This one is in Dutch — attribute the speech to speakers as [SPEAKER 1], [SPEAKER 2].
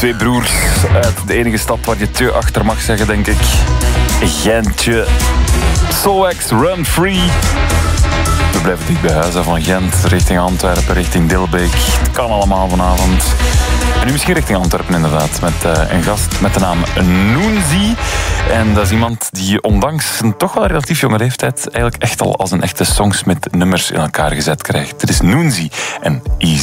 [SPEAKER 1] Twee broers uit de enige stad waar je te achter mag zeggen, denk ik. Gentje. Soulwax, Run Free. We blijven dicht bij huis, van Gent richting Antwerpen, richting Dilbeek. Het kan allemaal vanavond. En nu misschien richting Antwerpen inderdaad, met een gast met de naam Noenzi. En dat is iemand die ondanks een toch wel relatief jonge leeftijd eigenlijk echt al als een echte songsmith nummers in elkaar gezet krijgt. Dit is Noenzi en Easy.